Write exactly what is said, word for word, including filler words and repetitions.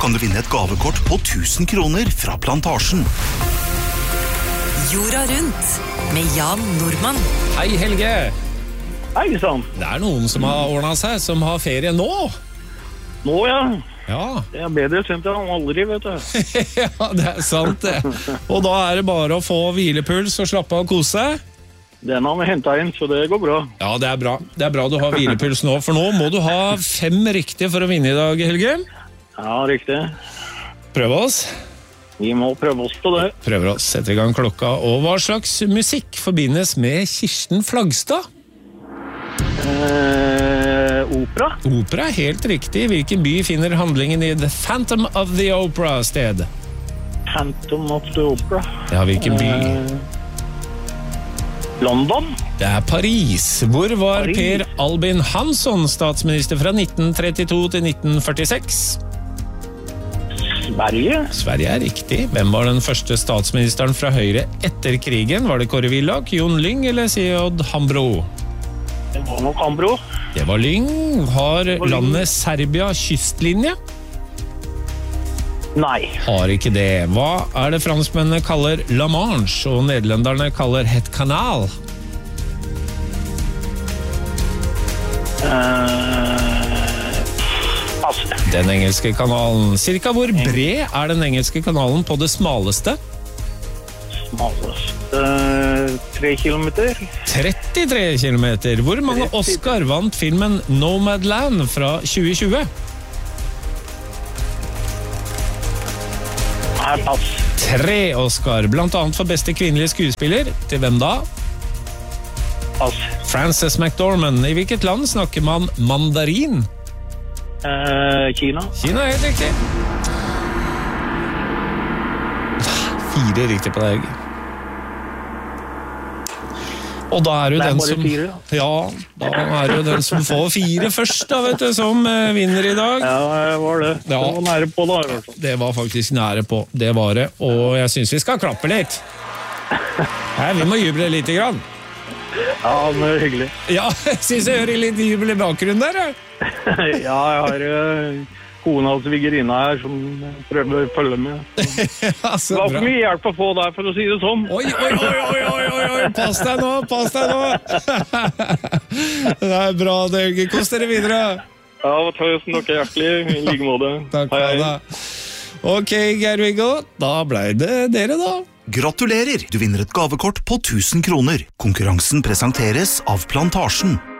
kan du vinne et gavekort på tusen kroner fra Plantasjen. Jorda rundt med Jan Nordmann. Hei Helge. Hei sann. Det er noen som har ordnet seg, som har ferie nå. Nå ja. Ja. Det er bedre sent enn aldri, vet du. Ja, det er sant det. Og da er det bare å få hvilepuls og slappe av og kose seg. Den har vi hentet inn, så det går bra. Ja, det er bra. Det er bra du har hvilepuls nå, for nå må du ha fem riktige for å vinne i dag, Helge. Ja, riktig. Prøv oss. Vi må prøve oss på det. Prøver oss, setter i gang klokka. Og hva slags musikk forbindes med Kirsten Flagstad? Eh, opera? Opera er helt riktig. Hvilken by finner handlingen i The Phantom of the Opera sted? Phantom of the Opera. Ja, hvilken by? Eh, London? Det er Paris. Hvor var Paris. Per Albin Hansson statsminister fra nitten trettito til nitten førtiseks? Sverige? Sverige er riktig. Hvem var den første statsministeren fra Høyre etter krigen? Var det Kåre Willoch, Jon Lyng eller C J Hambro? Det var nok Hambro. Det var Lyng. Har var Lyng. landet Serbia kystlinje? Nei. Har ikke det. Hva er det franskmennene kaller La Manche, og nederlenderne kaller Het Kanal? Eh, pass. Den engelske kanalen. Cirka hvor bred er den engelske kanalen på det smaleste? Smalest. Eh, tre kilometer. trettitre kilometer. Hvor mange Oscar vant filmen Nomadland fra tjue tjue? Nei, pass. Tre Oscar, blant annet for beste kvinnelige skuespiller. Til hvem da? Pass. Frances McDormand. I hvilket land snakker man mandarin? Eh, Kina. Kina er helt riktig. Fire riktig på deg. Og da er jo Det er den bare som fire, da. Ja, da er det jo den som får fire først da, vet du, som eh, vinner i dag. Ja, det var det. Ja. Det var nære på da, i hvert fall. Det var faktisk nære på, det var det. Og jeg synes vi skal klappe litt. Nei, vi må juble litt i grann. Ja, det er hyggelig. Ja, jeg synes jeg hører litt jubel i bakgrunnen der. Ja. Ja, jeg har uh, kona og svigerinna her som prøver å følge med. Ja, så Det var bra. for mye hjelp å få der, for å si det sånn. Oi, oi, oi, oi, oi, oi, oi, pass deg nå, pass deg nå. Det er bra, det Helge. Kos dere videre. Ja, tusen takk hjertelig, i like måte. Takk Hei, for hei. det. Ok, Gervigo, da ble det dere da. Gratulerer! Du vinner et gavekort på tusen kroner. Konkurransen presenteres av Plantasjen.